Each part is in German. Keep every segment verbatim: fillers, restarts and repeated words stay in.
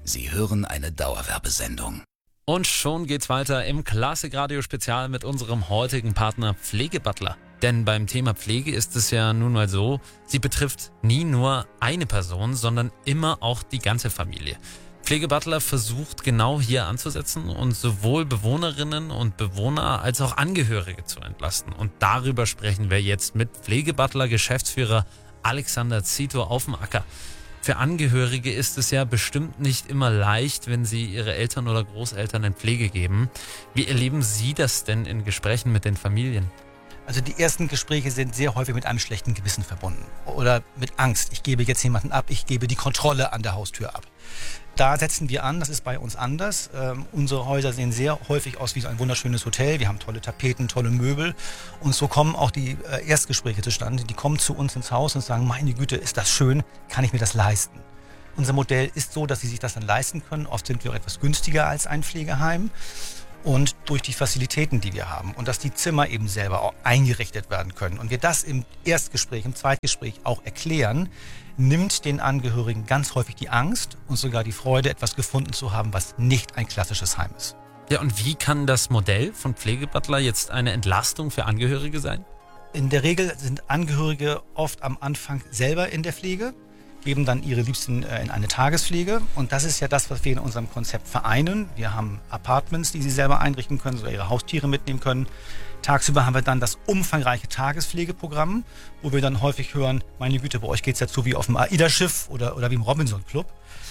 Sie hören eine Dauerwerbesendung. Und schon geht's weiter im Klassik-Radio-Spezial mit unserem heutigen Partner Pflegebutler. Denn beim Thema Pflege ist es ja nun mal so, sie betrifft nie nur eine Person, sondern immer auch die ganze Familie. Pflegebutler versucht genau hier anzusetzen und sowohl Bewohnerinnen und Bewohner als auch Angehörige zu entlasten. Und darüber sprechen wir jetzt mit Pflegebutler-Geschäftsführer Alexander Zito auf dem Acker. Für Angehörige ist es ja bestimmt nicht immer leicht, wenn sie ihre Eltern oder Großeltern in Pflege geben. Wie erleben Sie das denn in Gesprächen mit den Familien? Also die ersten Gespräche sind sehr häufig mit einem schlechten Gewissen verbunden oder mit Angst. Ich gebe jetzt jemanden ab, ich gebe die Kontrolle an der Haustür ab. Da setzen wir an, das ist bei uns anders. Ähm, unsere Häuser sehen sehr häufig aus wie so ein wunderschönes Hotel. Wir haben tolle Tapeten, tolle Möbel und so kommen auch die äh, Erstgespräche zustande. Die kommen zu uns ins Haus und sagen, meine Güte, ist das schön, kann ich mir das leisten? Unser Modell ist so, dass sie sich das dann leisten können. Oft sind wir auch etwas günstiger als ein Pflegeheim. Und durch die Fazilitäten, die wir haben und dass die Zimmer eben selber auch eingerichtet werden können und wir das im Erstgespräch, im Zweitgespräch auch erklären, nimmt den Angehörigen ganz häufig die Angst und sogar die Freude, etwas gefunden zu haben, was nicht ein klassisches Heim ist. Ja, und wie kann das Modell von Pflegebutler jetzt eine Entlastung für Angehörige sein? In der Regel sind Angehörige oft am Anfang selber in der Pflege, geben dann ihre Liebsten in eine Tagespflege. Und das ist ja das, was wir in unserem Konzept vereinen. Wir haben Apartments, die sie selber einrichten können, sogar ihre Haustiere mitnehmen können. Tagsüber haben wir dann das umfangreiche Tagespflegeprogramm, wo wir dann häufig hören, meine Güte, bei euch geht es ja so wie auf dem AIDA-Schiff oder, oder wie im Robinson-Club.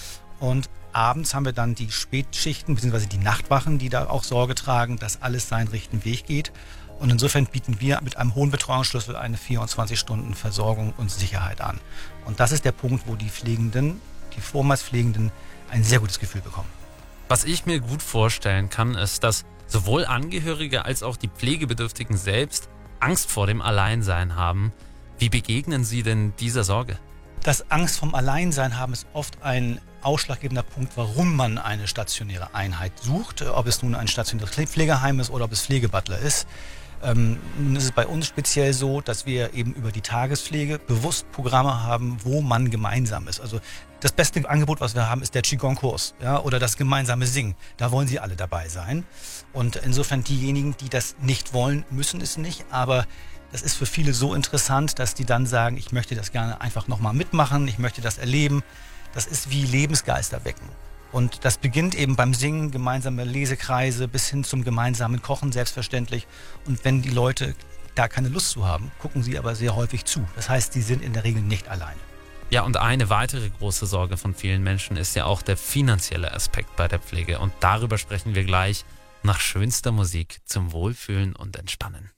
Und abends haben wir dann die Spätschichten bzw. die Nachtwachen, die da auch Sorge tragen, dass alles seinen richtigen Weg geht. Und insofern bieten wir mit einem hohen Betreuungsschlüssel eine vierundzwanzig Stunden Versorgung und Sicherheit an. Und das ist der Punkt, wo die Pflegenden, die vormals Pflegenden, ein sehr gutes Gefühl bekommen. Was ich mir gut vorstellen kann, ist, dass sowohl Angehörige als auch die Pflegebedürftigen selbst Angst vor dem Alleinsein haben. Wie begegnen Sie denn dieser Sorge? Das Angst vom Alleinsein haben ist oft ein ausschlaggebender Punkt, warum man eine stationäre Einheit sucht. Ob es nun ein stationäres Pflegeheim ist oder ob es Pflegebutler ist. Ähm, nun ist es bei uns speziell so, dass wir eben über die Tagespflege bewusst Programme haben, wo man gemeinsam ist. Also das beste Angebot, was wir haben, ist der Qigong-Kurs, ja, oder das gemeinsame Singen. Da wollen sie alle dabei sein. Und insofern diejenigen, die das nicht wollen, müssen es nicht. Aber das ist für viele so interessant, dass die dann sagen, ich möchte das gerne einfach nochmal mitmachen, ich möchte das erleben. Das ist wie Lebensgeister wecken. Und das beginnt eben beim Singen, gemeinsame Lesekreise bis hin zum gemeinsamen Kochen selbstverständlich. Und wenn die Leute da keine Lust zu haben, gucken sie aber sehr häufig zu. Das heißt, sie sind in der Regel nicht alleine. Ja, und eine weitere große Sorge von vielen Menschen ist ja auch der finanzielle Aspekt bei der Pflege. Und darüber sprechen wir gleich nach schönster Musik zum Wohlfühlen und Entspannen.